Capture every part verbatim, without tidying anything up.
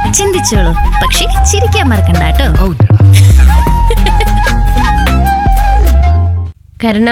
ചിന്തിച്ചോളൂ, പക്ഷെ ചിരിക്കാൻ മറക്കണ്ട കേട്ടോ. കരുണാ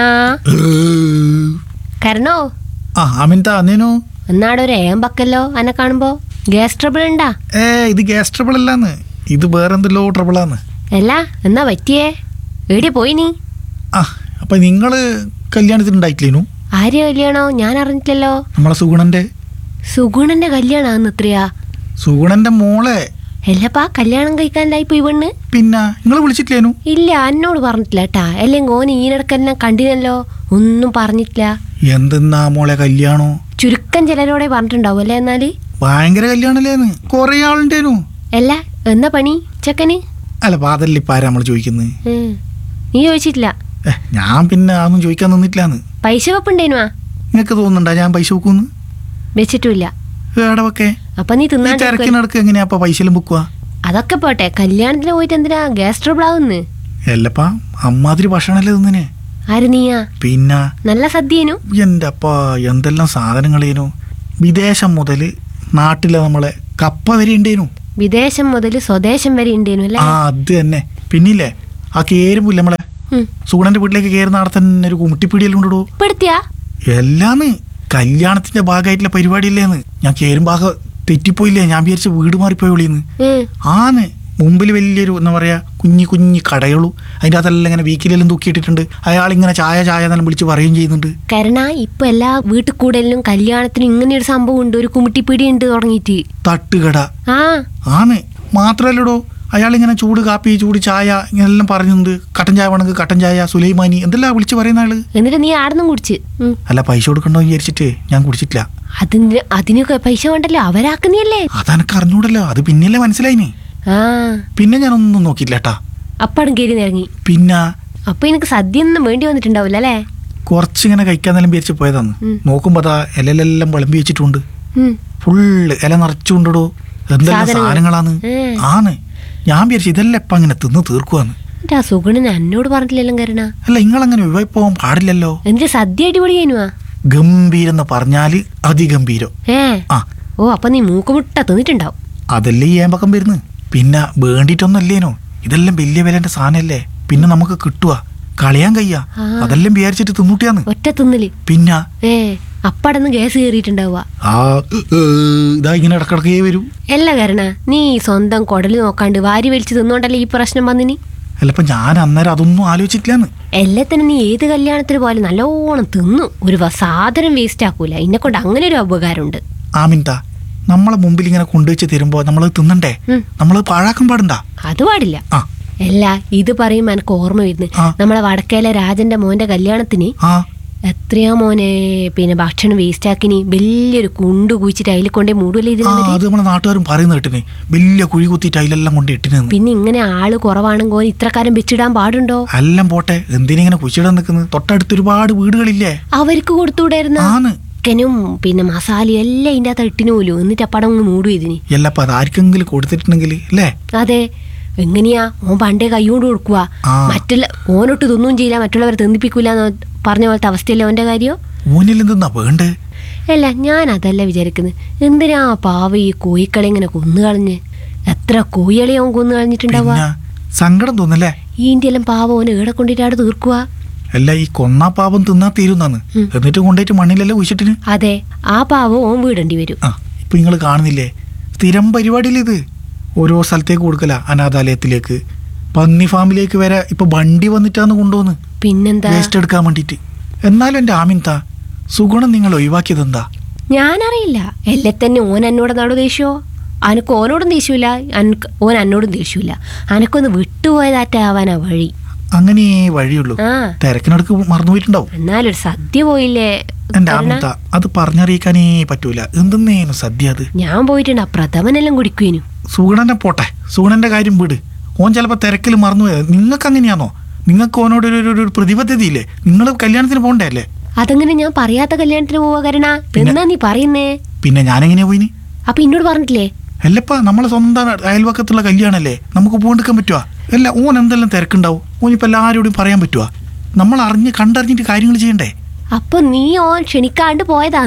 കരുണോ ആ അമിൻത നീനോ എന്നാടൊരു ഏമ്പക്കല്ലോ അന്നെ കാണുമ്പോ ഗ്യാസ് ട്രബിൾ ഉണ്ടാ? ഏ ഇത് ഗ്യാസ് ട്രബിൾ അല്ലാന്ന്, ഇത് വേറെന്തെല്ലോ ട്രബിളാന്ന്. അല്ല എന്നാ പറ്റിയേ? എവിടെ പോയി നീ? ആ അപ്പൊ നിങ്ങള് കല്യാണത്തിന് ഉണ്ടായിട്ടില്ലേനു? ആര്യ കല്യാണോ? ഞാൻ അറിഞ്ഞിട്ടില്ലല്ലോ. നമ്മളെ സുഗുണന്റെ സുഗുണന്റെ കല്യാണാന്ന് എത്രയാ? സുഗുണന്റെ മോളെ. എല്ലപ്പാ കല്യാണം കഴിക്കാനായി പോയി പെണ്ണ്? പിന്നെ നിങ്ങള് വിളിച്ചിട്ടില്ലേനു? ഇല്ല, എന്നോട് പറഞ്ഞിട്ടില്ല കേട്ടാ. അല്ലെങ്കിൽ ഓന് ഈനിടക്കെല്ലാം കണ്ടിനല്ലോ, ഒന്നും പറഞ്ഞിട്ടില്ല. എന്തെന്നാ മോളെ കല്യാണോ? ചുരുക്കം ചിലരോടെ പറഞ്ഞിട്ടുണ്ടാവും അല്ലേ? എന്നാല് ഭയങ്കര കല്യാണല്ലേന്ന്, കൊറേ ആളുണ്ടേനു. അല്ല എന്നാ പണി ചെക്കന്? അല്ല പാതല്ലേ ഇപ്പൊ ആരാ നമ്മള് ചോദിക്കുന്നത്? ഉം. നീ ചോദിച്ചിട്ടില്ല? ഏ ഞാൻ പിന്നെ അതൊന്നും ചോദിക്കാൻ നിന്നിട്ടില്ലാന്ന്. പൈസ വെപ്പുണ്ടേനുവാ? നിങ്ങക്ക് തോന്നുന്നുണ്ടാ ഞാൻ പൈസ വെക്കൂന്ന്? വെച്ചിട്ടില്ല. ഏടവൊക്കെ അപ്പൊ നീ തിന്നാൻ തിരക്കിനടക്ക് എങ്ങനെയാ അപ്പൊ പൈസയിലും ബുക്കുവാ? അതൊക്കെ പോട്ടെ, കല്യാണത്തിന് പോയിട്ട് എന്തിനാ ഗ്യാസ് ട്രബിൾ ആവുന്ന്? എല്ലപ്പാ അമ്മാതിരി ഭക്ഷണല്ലേ തിന്നിനെ. ആര് നീയാ? പിന്നെ നല്ല സദ്യനു. എൻ്റെ അപ്പാ എന്തെല്ലാം സാധനങ്ങളേനു. വിദേശം മുതല് നാട്ടിലെ നമ്മളെ കപ്പ വരെ ഉണ്ടേനു. വിദേശം മുതൽ സ്വദേശം വരെ ഉണ്ടേനു അല്ലേ? ആ അത് തന്നെ. പിന്നില്ലേ ആ കേരുമ്പില്ലേ നമ്മളെ സുഗുണന്റെ വീട്ടിലേക്ക് കയറുന്ന അവിടെ തന്നെ ഒരു കുമിട്ടിപ്പീടിയെല്ലാം ഉണ്ടോ? പെടുത്തിയാ? എല്ലാന്ന് കല്യാണത്തിന്റെ ഭാഗമായിട്ടുള്ള പരിപാടിയില്ലേന്ന്. ഞാൻ കേറുമ്പാക തെറ്റിപ്പോയില്ലേ, ഞാൻ വിചാരിച്ച വീട് മാറിപ്പോയുള്ളീന്ന്. ആന്ന് മുമ്പിൽ വലിയൊരു എന്താ പറയാ കുഞ്ഞി കുഞ്ഞി കടയുള്ളൂ, അതിൻ്റെ അകത്തെല്ലാം ഇങ്ങനെ വീക്കിലെല്ലാം തൂക്കിയിട്ടിട്ടുണ്ട്. അയാൾ ഇങ്ങനെ ചായ ചായ എന്നെല്ലാം വിളിച്ച് പറയുകയും ചെയ്യുന്നുണ്ട്. കരുണ ഇപ്പൊ എല്ലാ വീട്ടിൽ കൂടലിനും കല്യാണത്തിനും ഇങ്ങനെ ഒരു സംഭവം ഉണ്ട്, ഒരു കുമിട്ടിപ്പിടി ഉണ്ട് തുടങ്ങിയിട്ട്. തട്ടുകട. ആ ആന്ന് മാത്രല്ലടോ, അയാളിങ്ങനെ ചൂട് കാപ്പി ചൂട് ചായ ഇങ്ങനെല്ലാം പറയുന്നുണ്ട്. കട്ടൻ ചായ വേണമെങ്കിൽ കട്ടൻ ചായ, സുലൈമാനി എന്തെല്ലാം വിളിച്ച് പറയുന്ന ആള്. എന്നിട്ട് നീ ആടുന്നും കുടിച്ച്? അല്ല പൈസ കൊടുക്കണ്ടോ വിചാരിച്ചിട്ട് ഞാൻ കുടിച്ചിട്ടില്ല. അതിന് അതിനൊക്കെ പൈസ വേണ്ടല്ലോ, അവരാക്കുന്നില്ലേ? അതെനക്ക് അറിഞ്ഞൂടല്ലോ, അത് പിന്നല്ലേ മനസ്സിലായിന്. ആ പിന്നെ ഞാനൊന്നും നോക്കിയില്ല കേട്ടാ. അപ്പാടും കയറി ഇറങ്ങി. പിന്നെ അപ്പൊ എനിക്ക് സദ്യ ഒന്നും വേണ്ടി വന്നിട്ടുണ്ടാവില്ല അല്ലേ? കുറച്ചിങ്ങനെ കഴിക്കാന്നെല്ലാം വിചാരിച്ച് പോയതാന്ന്. നോക്കുമ്പോ അതാ ഇലയിലെല്ലാം വിളമ്പി വെച്ചിട്ടുണ്ട്. ഫുള്ള് ഇല നിറച്ചുകൊണ്ടിടോ. എന്തെല്ലാം സാധനങ്ങളാന്ന്. ആന്ന് ഞാൻ വിചാരിച്ചു ഇതെല്ലാം ഇപ്പൊ അങ്ങനെ തിന്ന് തീർക്കുവാന്ന്. ആ സുഗുണൻ എന്നോട് പറഞ്ഞില്ലല്ലോ കരുണ. അല്ല നിങ്ങളങ്ങനെ ഒഴിവായി പോകാൻ പാടില്ലല്ലോ. എന്നിട്ട് സദ്യ അടിപൊളി ചെയ്യുവാ? ഗംഭീരെന്ന് പറഞ്ഞാല് അതിഗംഭീരം. ഏ ആ ഓ അപ്പൊ നീ മൂക്കുമുട്ട തിന്നിട്ടുണ്ടാവും. അതല്ലേ ഈ ഏമ്പക്കം വരുന്നത്. പിന്നെ വേണ്ടിട്ടൊന്നും അല്ലേനോ, ഇതെല്ലാം വലിയ വിലന്റെ സാധനല്ലേ, പിന്നെ നമുക്ക് കിട്ടുക കളയാൻ കയ്യാ. അതെല്ലാം വിചാരിച്ചിട്ട് തിന്നൂട്ടിയാന്ന്. ഒറ്റ തിന്നല്. പിന്നെ ഏ അപ്പടന്ന് ഗ്യാസ് കയറിയിട്ടുണ്ടാവുക. ആ ഇതാ ഇങ്ങനെ ഇടക്കിടക്കേ വരൂ. അല്ല കരുണ, നീ സ്വന്തം കുടല് നോക്കാണ്ട് വാരി വലിച്ച് തിന്നോണ്ടല്ലേ ഈ പ്രശ്നം വന്നിനി? അല്ലപ്പ ഞാൻ അന്നേരം അതൊന്നും ആലോചിച്ചിട്ടില്ലാന്ന്. എല്ലാത്തിനും നീ ഏത് കല്യാണത്തിന് പോലെ നല്ലോണം തിന്നു, ഒരു സാധനം വേസ്റ്റ് ആക്കൂല. എന്നെ കൊണ്ട് അങ്ങനെ ഒരു ഉപകാരമുണ്ട്. ആമിൻത നമ്മളെ മുമ്പിൽ ഇങ്ങനെ കൊണ്ടുവച്ച് തരുമ്പോ നമ്മളത് തിന്നണ്ടേ, നമ്മളത് പാഴാക്കാൻ പാടണ്ട. അത് പാടില്ല. അല്ല ഇത് പറയുമ്പോ എനിക്ക് ഓർമ്മ വരുന്നു, നമ്മളെ വടക്കേലെ രാജന്റെ മോന്റെ കല്യാണത്തിന് എത്രയാ മോനെ പിന്നെ ഭക്ഷണം വേസ്റ്റ് ആക്കിനി വലിയൊരു കുണ്ട് കുഴിച്ചിട്ട് അതിൽ കൊണ്ടേ മൂടുവല്ലേ ഇത്. അത് നമ്മളെ നാട്ടുകാരും പറയുന്ന കേട്ടിനെ, വലിയ കുഴി കുത്തിയിട്ട് അതിലെല്ലാം കൊണ്ട് ഇട്ടിന്. പിന്നെ ഇങ്ങനെ ആള് കുറവാണെങ്കിൽ ഇത്രക്കാരം വെച്ചിടാൻ പാടുണ്ടോ? എല്ലാം പോട്ടെ, എന്തിനിങ്ങനെ കുഴിച്ചിടാൻ നിൽക്കുന്നത്? തൊട്ടടുത്ത് ഒരുപാട് വീടുകളില്ലേ, അവർക്ക് കൊടുത്തുകൂടായിരുന്നു? ചിക്കനും പിന്നെ മസാലയും എല്ലാം ഇതിന്റെ അകത്ത് ഇട്ടിന് പോലും, എന്നിട്ട് അപ്പടം അങ്ങ് മൂടും ഇതിന്. എല്ലപ്പ അത് ആർക്കെങ്കിലും കൊടുത്തിട്ടുണ്ടെങ്കിൽ അല്ലേ? അതെ. എങ്ങനെയാ ഓൻ പണ്ടേ കൈകൊണ്ട് കൊടുക്കുക, മറ്റുള്ള ഓനൊട്ട് തിന്നും ചെയ്യില്ല, മറ്റുള്ളവരെ തിന്നിപ്പിക്കൂലെന്ന് പറഞ്ഞ പോലത്തെ അവസ്ഥയല്ലേ ഓന്റെ കാര്യം? ഓനിലെന്താ വേണ്ടേ? അല്ല ഞാൻ അതല്ല വിചാരിക്കുന്നത്, എന്തിനാ പാവ ഈ കോഴിക്കളെ ഇങ്ങനെ കൊന്നു കളഞ്ഞ്? എത്ര കോഴികളെ ഓൻ കൊന്നു കളഞ്ഞിട്ടുണ്ടാവുക. സങ്കടം തോന്നല്ലേ? ഈന്റെ എല്ലാം പാവ ഓനെ ഏടെ കൊണ്ടിട്ടാണ് തീർക്കുക. അല്ല ഈ കൊന്നാ പാവം തിന്നാ തീരുന്നാന്ന്, എന്നിട്ട് കൊണ്ടുപോയിട്ട് മണ്ണിലല്ലേ കുഴിച്ചിട്ടിന്. അതെ, ആ പാവം ഓൻ വീടേണ്ടി വരും. ആ ഇപ്പൊ നിങ്ങൾ കാണുന്നില്ലേ സ്ഥിരം പരിപാടിയില്ലേ ഇത്? ഓരോ സ്ഥലത്തേക്ക് കൊടുക്കല, അനാഥാലയത്തിലേക്ക്, പന്നി ഫാമിലേക്ക് വരെ ഇപ്പൊ വണ്ടി വന്നിട്ടാന്ന് കൊണ്ടുവന്ന് പിന്നെന്താ വേസ്റ്റ് എടുക്കാൻ വേണ്ടിട്ട്. എന്നാലും എന്റെ ആമിൻത സുഗുണം നിങ്ങൾ ഒഴിവാക്കിയത് എന്താ? ഞാനറിയില്ല. എല്ലേ തന്നെ ഓൻ എന്നോട് നാടോ ദേഷ്യോ? അനക്ക് ഓനോടും ദേഷ്യമില്ല, ഓൻ എന്നോടും ദേഷ്യമില്ല. അനക്കൊന്ന് വിട്ടുപോയതാറ്റാവാനാ വഴി. അങ്ങനെ വഴിയുള്ളൂ, തിരക്കിനടുക്ക് മറന്നുപോയിട്ടുണ്ടാവും. എന്നാലൊരു സദ്യ പോയില്ലേ എന്റെ ആമിൻത, അത് പറഞ്ഞറിയിക്കാനേ പറ്റൂല. എന്തെന്നേനു സദ്യ അത്? ഞാൻ പോയിട്ടുണ്ട്, ആ പ്രഥമനെല്ലാം കുടിക്കുവേനു. സുഗുണനെ പോട്ടെ, സുഗുണന്റെ കാര്യം വിട്. ഓൻ ചിലപ്പോ തിരക്കിൽ മറന്നുപോയത്. നിങ്ങൾക്ക് അങ്ങനെയാണോ? നിങ്ങൾക്ക് ഓനോട് ഒരു പ്രതിബദ്ധത ഇല്ലേ? നിങ്ങൾ കല്യാണത്തിന് പോകണ്ടേ അല്ലേ? അതങ്ങനെ ഞാൻ പറയാത്ത കല്യാണത്തിന് പോവാ കരുണ? എന്നാ നീ പറയുന്നേ? പിന്നെ ഞാനെങ്ങനെയാ പോയിന്? അപ്പൊ എന്നോട് പറഞ്ഞിട്ടില്ലേ? അല്ലപ്പാ നമ്മളെ സ്വന്തം അയൽവക്കത്തുള്ള കല്യാണല്ലേ, നമുക്ക് പോകാണ്ടിരിക്കാൻ പറ്റുവാ? അല്ല ഓൻ എന്തെല്ലാം തിരക്കുണ്ടാവും, ഓനിപ്പോ എല്ലാവരോടും പറയാൻ പറ്റുവാ? നമ്മൾ അറിഞ്ഞ് കണ്ടറിഞ്ഞിട്ട് കാര്യങ്ങൾ ചെയ്യണ്ടേ? അപ്പൊ നീ ഓൻ ക്ഷണിക്കാണ്ട് പോയതാന്ന്?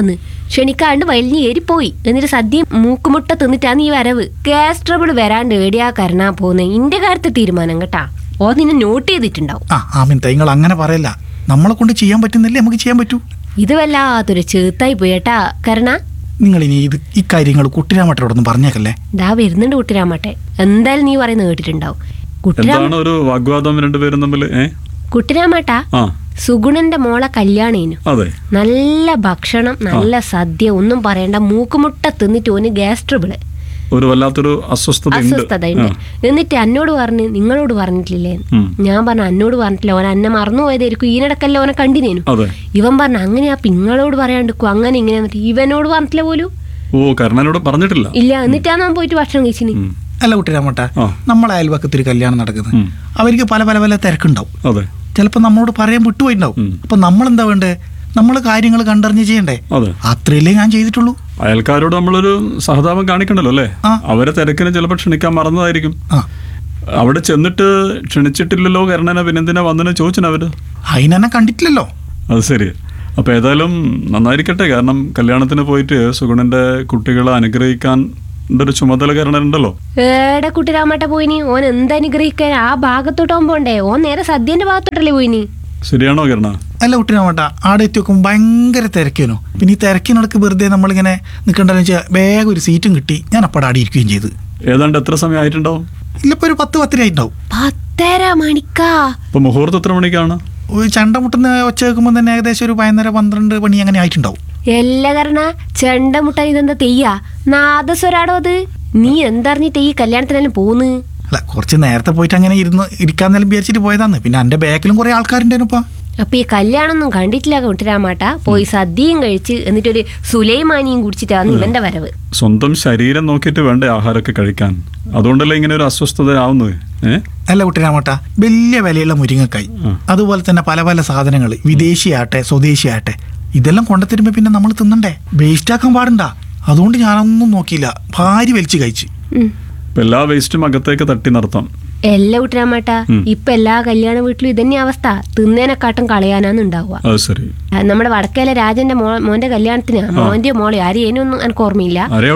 ക്ഷണിക്കാണ്ട് വലിഞ്ഞ് ഏറിപ്പോയി. എന്നിട്ട് സദ്യ മൂക്കുമുട്ട തിന്നിട്ടാണ് ഈ വരവ്. ഗ്യാസ് ട്രബിൾ വരാണ്ട് ഏടിയാ കരണാ പോന്നെ. ഇന്റെ കാര്യത്തിൽ തീരുമാനം കേട്ടാ. ഓ നിന്നെ നോട്ട് ചെയ്തിട്ടുണ്ടാവും. ആ ആമിൻ നിങ്ങൾ അങ്ങനെ പറയല്ല. നമ്മളെ കൊണ്ട് ചെയ്യാൻ പറ്റുന്നില്ലേ നമുക്ക് ചെയ്യാൻ പറ്റൂ. ഇത് വല്ലാത്തൊരു ചേത്തായി പോയേട്ടാ കരണ. നിങ്ങൾ ഇനി ഇത് ഈ കാര്യങ്ങൾ കുട്ടിരാമട്ടോടൊന്നും പറഞ്ഞേക്കല്ലേ. ദാ വരുന്നുണ്ട് കുട്ടിരാമട്ടെ. എന്തായാലും നീ പറയുന്നത് കേട്ടിട്ടുണ്ടാവും. എന്താണ് ഒരു വാഗ്വാദം രണ്ടുപേരും തമ്മിൽ? കുട്ടിരാമട്ടാ സുഗുണന്റെ മോളെ കല്യാണേനു. അതെ, നല്ല ഭക്ഷണം, നല്ല സദ്യ, ഒന്നും പറയണ്ട. മൂക്കുമുട്ട തിന്നിട്ട് ഓന് ഗ്യാസ് ട്രബിള്, ഒരു വല്ലാത്തൊരു അസ്വസ്ഥത അസ്വസ്ഥതയുണ്ട്. എന്നിട്ട് എന്നോട് പറഞ്ഞ് നിങ്ങളോട് പറഞ്ഞിട്ടില്ലേ? ഞാൻ പറഞ്ഞു എന്നോട് പറഞ്ഞിട്ടില്ല, ഓൻ എന്നെ മറന്നു പോയതായിരിക്കും. ഈനിടക്കല്ല ഓനെ കണ്ടിനേനു. ഇവൻ പറഞ്ഞു അങ്ങനെയാ പിങ്ങളോട് പറയാണ്ടിരിക്കും, അങ്ങനെ ഇങ്ങനെ. ഇവനോട് പറഞ്ഞിട്ടില്ല പോലും. ഓ കർണനോട് പറഞ്ഞിട്ടില്ല. ഇല്ല. എന്നിട്ടാ ഞാൻ പോയിട്ട് ഭക്ഷണം കഴിച്ചിന്. അല്ല കുട്ടിരാമട്ട, നമ്മളെ അയൽവക്കത്തൊരു കല്യാണം നടക്കുന്നത്, അവർക്ക് പല പല പല തിരക്കുണ്ടാവും. ചിലപ്പോ നമ്മളോട് പറയാൻ വിട്ടുപോയിട്ടുണ്ടാവും. അപ്പൊ നമ്മളെന്താ വേണ്ടേ? നമ്മള് കാര്യങ്ങൾ കണ്ടറിഞ്ഞ് ചെയ്യണ്ടേ? അത്രയല്ലേ ഞാൻ ചെയ്തിട്ടുള്ളൂ. അയൽക്കാരോട് നമ്മളൊരു സഹതാപം കാണിക്കണ്ടല്ലോ അല്ലേ? അവരെ തിരക്കിന് ചിലപ്പോൾ ക്ഷണിക്കാൻ മറന്നതായിരിക്കും. അവിടെ ചെന്നിട്ട് ക്ഷണിച്ചിട്ടില്ലല്ലോ കരണനെ, പിന്നെന്തിനാ വന്നെന്ന് ചോദിച്ചു അവര്. അതിനെന്നെ കണ്ടിട്ടില്ലല്ലോ. അത് ശരി. അപ്പൊ ഏതായാലും നന്നായിരിക്കട്ടെ. കാരണം കല്യാണത്തിന് പോയിട്ട് സുഗുണന്റെ കുട്ടികളെ അനുഗ്രഹിക്കാൻ ഒരു ചുമതല കരണനുണ്ടല്ലോ. ഏടെ കുട്ടിരാമട്ട പോയിനി? ഓൻ എന്താ അനുഗ്രഹിക്കാൻ? ആ ഭാഗത്തോട്ടാവും പോണ്ടേ? ഓൻ നേരെ സദ്യന്റെ ഭാഗത്തോട്ടല്ലേ പോയിനി? ശരിയാണോ കരണ? അല്ല കുട്ടിരാമട്ട, ആടെ എത്തി നോക്കും ഭയങ്കര തിരക്കേനു. പിന്നെ ഈ തിരക്കിനടക്ക് വെറുതെ നമ്മളിങ്ങനെ നിൽക്കണ്ടെന്ന് വെച്ചാൽ വേഗം ഒരു സീറ്റും കിട്ടി. ഞാൻ അപ്പടെ ആടെ ഇരിക്കുകയും ചെയ്ത്. ഏതാണ്ട് എത്ര സമയം ആയിട്ടുണ്ടാവും? ഇല്ലപ്പോ ഒരു പത്ത് പത്തര ആയിട്ടുണ്ടാവും. പത്തര മണിക്കാ? ഇപ്പൊ മുഹൂർത്തം എത്ര മണിക്കാണ്? ഒരു ചെണ്ട മുട്ടുന്ന ഒച്ച വെക്കുമ്പോൾ തന്നെ ഏകദേശം ഒരു പതിനൊന്നര പന്ത്രണ്ട് മണി അങ്ങനെ ആയിട്ടുണ്ടാവും. എല്ലാ കരണ ചെണ്ട മുട്ട ഇതെന്താ തെയ്യാ? നാദസ്വരാടോ അത്? നീ എന്തറിഞ്ഞിട്ട് ഈ കല്യാണത്തിനെല്ലാം പോന്ന്? അല്ല കുറച്ച് നേരത്തെ പോയിട്ട് അങ്ങനെ ഇരുന്ന് ഇരിക്കാന്നെല്ലാം വിചാരിച്ചിട്ട് പോയതാന്ന്. പിന്നെ എന്റെ ബാക്കിലും കുറെ ആൾക്കാരുണ്ടേനുപ്പാ. അപ്പൊ ഈ കല്യാണം ഒന്നും കണ്ടിട്ടില്ല കുട്ടിരാമാട്ട. പോയി സദ്യയും കഴിച്ച് എന്നിട്ടൊരു സുലൈമാനിയും കുടിച്ചിട്ടാണ് ഇവന്റെ വരവ്. സ്വന്തം ശരീരം നോക്കിയിട്ട് വേണ്ട ആഹാരമൊക്കെ കഴിക്കാൻ. അതുകൊണ്ടല്ലേ ഇങ്ങനെ ഒരു അസ്വസ്ഥത ആവുന്നത്. അല്ല കുട്ടിരാമട്ട, വലിയ വിലയുള്ള മുരിങ്ങക്കായി, അതുപോലെ തന്നെ പല പല സാധനങ്ങൾ, വിദേശിയാട്ടെ സ്വദേശിയാട്ടെ, ഇതെല്ലാം കൊണ്ടുത്തരുമ്പോ പിന്നെ നമ്മൾ തിന്നണ്ടേ? വേസ്റ്റ് ആക്കാൻ പാടണ്ട. അതുകൊണ്ട് ഞാനൊന്നും നോക്കിയില്ല, ഭാര്യ വലിച്ചു കഴിച്ച്. എല്ലാ വേസ്റ്റും അകത്തേക്ക് തട്ടി നിർത്താം. എല്ലാ കുട്ടിരാമാട്ട, ഇപ്പൊ എല്ലാ കല്യാണ വീട്ടിലും ഇതന്നെ അവസ്ഥ. തിന്നേനെക്കാട്ടും കളയാനാന്ന് ഉണ്ടാവുക. നമ്മുടെ വടക്കേലെ രാജന്റെ മോ മോന്റെ കല്യാണത്തിന് മോന്റെ മോളെ ആരെയൊന്നും എനിക്ക് ഓർമ്മയില്ല.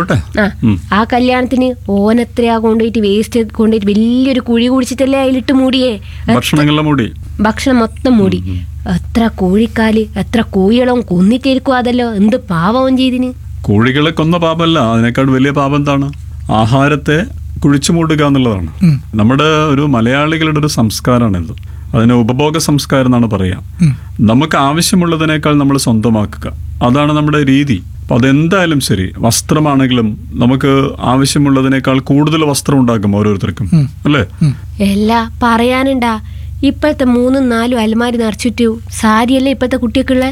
ആ ആ കല്യാണത്തിന് ഓനെത്രയാ കൊണ്ടുപോയിട്ട് വേസ്റ്റ് കൊണ്ടുപോയിട്ട് വലിയൊരു കുഴി കുടിച്ചിട്ടല്ലേ അതിലിട്ട് മൂടിയേ. ഭക്ഷണം മൊത്തം മൂടി. എത്ര കോഴിക്കാല്, എത്ര കോഴികളും കൊന്നിട്ടിരിക്കും. അതല്ലോ എന്ത് പാവം ചെയ്തിന്. കോഴികളെ കൊന്ന പാപമല്ല, അതിനേക്കാൾ വലിയ പാപം എന്താണ്? ആഹാരത്തെ കുഴിച്ചു മൂടുക എന്നുള്ളതാണ്. നമ്മുടെ ഒരു മലയാളികളുടെ ഒരു സംസ്കാരമാണിത്. അതിന് ഉപഭോഗ സംസ്കാരം എന്നാണ് പറയാ. നമുക്ക് ആവശ്യമുള്ളതിനേക്കാൾ നമ്മൾ സ്വന്തമാക്കുക, അതാണ് നമ്മുടെ രീതി. അപ്പൊ അതെന്തായാലും ശരി, വസ്ത്രമാണെങ്കിലും നമുക്ക് ആവശ്യമുള്ളതിനേക്കാൾ കൂടുതൽ വസ്ത്രം ഉണ്ടാക്കും ഓരോരുത്തർക്കും, അല്ലേ? എല്ലാ പറയാനുണ്ടാ. ഇപ്പോഴത്തെ മൂന്നും നാലും അലമാരി നിറച്ചിട്ടു സാരിയല്ലേ ഇപ്പോഴത്തെ കുട്ടിയൊക്കെയുള്ള.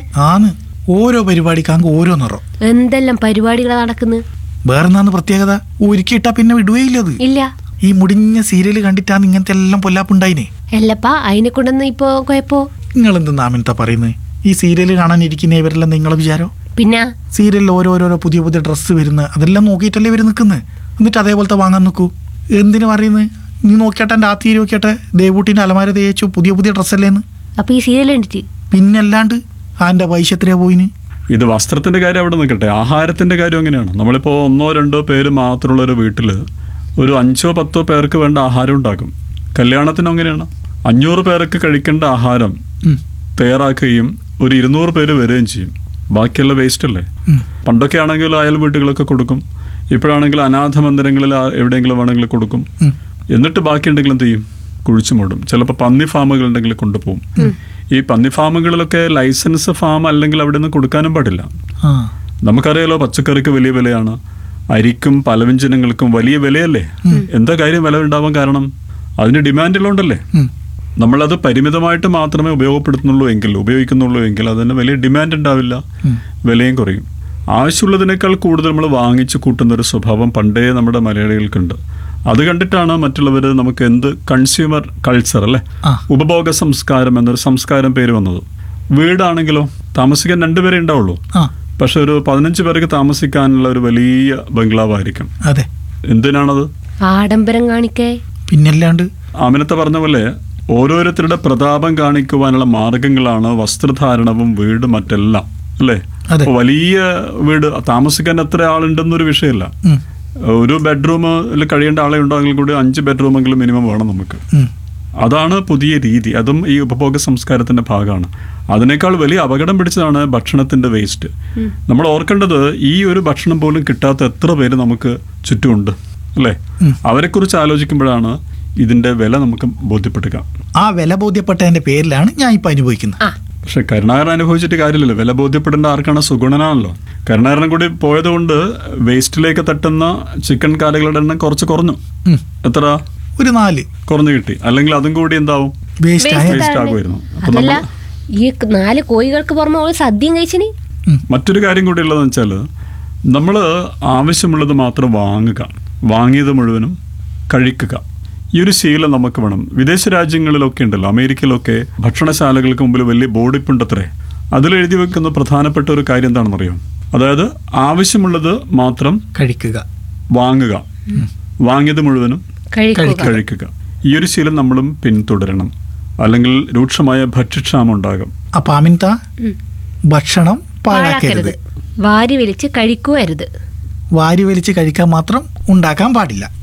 ഓരോ പരിപാടിക്ക് ഓരോ നിറം. എന്തെല്ലാം പരിപാടികളാ നടക്കുന്നത്. വേറെന്നാന്ന് പ്രത്യേകത? ഒരുക്കിയിട്ടാ പിന്നെ വിടുകയില്ലത്. ഇല്ല. ഈ മുടിഞ്ഞ സീരിയല് കണ്ടിട്ടാണ് ഇങ്ങനത്തെ എല്ലാം പൊല്ലാപ്പുണ്ടായിനെ. അല്ലപ്പാ അതിനെ കൊണ്ടൊന്നും ഇപ്പൊ കുഴപ്പോ? നിങ്ങൾ എന്ത് നാമിനത്താ പറയുന്നത്? ഈ സീരിയല് കാണാനിരിക്കുന്ന ഇവരെല്ലാം നിങ്ങളെ വിചാരോ? പിന്നെ സീരിയലിൽ ഓരോരോരോ പുതിയ പുതിയ ഡ്രസ്സ് വരുന്നത്, അതെല്ലാം നോക്കിയിട്ടല്ലേ ഇവര് നിൽക്കുന്നത്. എന്നിട്ട് അതേപോലത്തെ വാങ്ങാൻ നിൽക്കൂ. എന്തിനു പറയുന്നത്? നീ നോക്കിയാട്ടെ, എൻ്റെ ആത്തി നോക്കിയാട്ടെ, ദേവൂട്ടിന്റെ അലമാര തേച്ചു പുതിയ പുതിയ ഡ്രസ്സല്ലേന്ന്. അപ്പൊ ഈ സീരിയൽ കണ്ടിട്ട് പിന്നല്ലാണ്ട് അതിന്റെ പൈസ എത്രയാ പോയിന്? ഇത് വസ്ത്രത്തിന്റെ കാര്യം അവിടെ നിൽക്കട്ടെ, ആഹാരത്തിന്റെ കാര്യം എങ്ങനെയാണ്? നമ്മളിപ്പോ ഒന്നോ രണ്ടോ പേര് മാത്രമുള്ള ഒരു വീട്ടില് ഒരു അഞ്ചോ പത്തോ പേർക്ക് വേണ്ട ആഹാരം ഉണ്ടാക്കും. കല്യാണത്തിന് എങ്ങനെയാണ്? അഞ്ഞൂറ് പേർക്ക് കഴിക്കേണ്ട ആഹാരം തയ്യാറാക്കുകയും ഒരു ഇരുന്നൂറ് പേര് വരികയും ചെയ്യും. ബാക്കിയുള്ള വേസ്റ്റ് അല്ലേ? പണ്ടൊക്കെ ആണെങ്കിൽ അയൽ വീട്ടുകളൊക്കെ കൊടുക്കും. ഇപ്പോഴാണെങ്കിൽ അനാഥ മന്ദിരങ്ങളിൽ എവിടെയെങ്കിലും വേണമെങ്കിൽ കൊടുക്കും. എന്നിട്ട് ബാക്കി ഉണ്ടെങ്കിലും എന്ത് ചെയ്യും? കുഴിച്ചു മൂടും. ചിലപ്പോൾ പന്നി ഫാമുകൾ ഉണ്ടെങ്കിൽ കൊണ്ടുപോകും. ഈ പന്നി ഫാമുകളിലൊക്കെ ലൈസൻസ് ഫാം അല്ലെങ്കിൽ അവിടെ നിന്ന് കൊടുക്കാനും പാടില്ല. നമുക്കറിയാലോ, പച്ചക്കറിക്ക് വലിയ വിലയാണ്, അരിക്കും പലവ്യഞ്ജനങ്ങൾക്കും വലിയ വിലയല്ലേ? എന്താ കാര്യം വില ഉണ്ടാവാൻ കാരണം? അതിന് ഡിമാൻഡുള്ളതുകൊണ്ടല്ലേ. നമ്മളത് പരിമിതമായിട്ട് മാത്രമേ ഉപയോഗപ്പെടുത്തുന്നുള്ളൂ എങ്കിൽ ഉപയോഗിക്കുന്നുള്ളൂ എങ്കിൽ അതിന് വലിയ ഡിമാൻഡ് ഉണ്ടാവില്ല, വിലയും കുറയും. ആവശ്യമുള്ളതിനേക്കാൾ കൂടുതൽ നമ്മൾ വാങ്ങിച്ചു കൂട്ടുന്ന ഒരു സ്വഭാവം പണ്ടേ നമ്മുടെ മലയാളികൾക്കുണ്ട്. അത് കണ്ടിട്ടാണ് മറ്റുള്ളവർ നമുക്ക് എന്ത് കൺസ്യൂമർ കൾച്ചർ അല്ലെ, ഉപഭോഗ സംസ്കാരം എന്നൊരു സംസ്കാരം പേര് വന്നത്. വീടാണെങ്കിലോ താമസിക്കാൻ രണ്ടുപേരെ ഉണ്ടാവുള്ളൂ, പക്ഷെ ഒരു പതിനഞ്ച് പേർക്ക് താമസിക്കാനുള്ള ഒരു വലിയ ബംഗ്ലാവായിരിക്കും. അതെ. എന്തിനാണത്? ആഡംബരം കാണിക്കേ. പിന്നല്ലാണ്ട് ആമിനത്തെ പറഞ്ഞ പോലെ ഓരോരുത്തരുടെ പ്രതാപം കാണിക്കുവാനുള്ള മാർഗങ്ങളാണ് വസ്ത്രധാരണവും വീട് മറ്റെല്ലാം, അല്ലേ? അതെ. ഇപ്പൊ വലിയ വീട് താമസിക്കാൻ എത്ര ആളുണ്ടെന്നൊരു വിഷയമല്ല. ഉം. ഒരു ബെഡ്റൂമിൽ കഴിയേണ്ട ആളെ ഉണ്ടെങ്കിൽ കൂടി അഞ്ച് ബെഡ്റൂമെങ്കിലും മിനിമം വേണം നമുക്ക്. ഉം. അതാണ് പുതിയ രീതി. അതും ഈ ഉപഭോഗ സംസ്കാരത്തിന്റെ ഭാഗമാണ്. അതിനേക്കാൾ വലിയ അപകടം പിടിച്ചതാണ് ഭക്ഷണത്തിന്റെ വേസ്റ്റ്. നമ്മൾ ഓർക്കേണ്ടത് ഈ ഒരു ഭക്ഷണം പോലും കിട്ടാത്ത എത്ര പേര് നമുക്ക് ചുറ്റുമുണ്ട് അല്ലേ? അവരെക്കുറിച്ച് ആലോചിക്കുമ്പോഴാണ് ഇതിന്റെ വില നമുക്ക് ബോധ്യപ്പെടുക. ആ വില ബോധ്യപ്പെട്ടതിന്റെ പേരിലാണ് ഞാൻ ഇപ്പൊ അനുഭവിക്കുന്നത്. പക്ഷെ കരുണാകരൻ അനുഭവിച്ചിട്ട് കാര്യമില്ലല്ലോ. വില ബോധ്യപ്പെടേണ്ട ആർക്കാണ്? സുഗുണനാണല്ലോ. കരുണാകരൻ കൂടി പോയതുകൊണ്ട് വേസ്റ്റിലേക്ക് തട്ടുന്ന ചിക്കൻ കാലുകളുടെ എണ്ണം കുറച്ച് കുറഞ്ഞു. ഉം. എത്ര? ഒരു നാല് കുറഞ്ഞു കിട്ടി. അല്ലെങ്കിൽ അതും കൂടി എന്താവും? വേസ്റ്റ് ആയ വേസ്റ്റ് ആകുമായിരുന്നു. അപ്പൊ അതല്ല, നമ്മൾ ഈ നാല് കോഴികൾക്ക് പുറമെ ഓള് സദ്യയും കഴിച്ചിനി. മറ്റൊരു കാര്യം കൂടി ഉള്ളതെന്ന് വെച്ചാൽ നമ്മൾ ആവശ്യമുള്ളത് മാത്രം വാങ്ങുക, വാങ്ങിയത് മുഴുവനും കഴിക്കുക. ഈ ഒരു ശീലം നമുക്ക് വേണം. വിദേശ രാജ്യങ്ങളിലൊക്കെ ഉണ്ടല്ലോ, അമേരിക്കയിലൊക്കെ ഭക്ഷണശാലകൾക്ക് മുമ്പിൽ വലിയ ബോർഡിപ്പുണ്ടത്രേ. അതിലെഴുതി വെക്കുന്ന പ്രധാനപ്പെട്ട ഒരു കാര്യം എന്താണെന്നറിയോ? അതായത് ആവശ്യമുള്ളത് മാത്രം കഴിക്കുക, വാങ്ങുക, വാങ്ങിയത് മുഴുവനും കഴിക്കുക. ഈ ഒരു ശീലം നമ്മളും പിന്തുടരണം, അല്ലെങ്കിൽ രൂക്ഷമായ ഭക്ഷ്യക്ഷാമം ഉണ്ടാകും. അപ്പൊ അമിത ഭക്ഷണം പാഴാക്കരുത്, വാരി വലിച്ച് കഴിക്കുവരുത്. വാരി വലിച്ച് കഴിക്കാൻ മാത്രം ഉണ്ടാക്കാൻ പാടില്ല.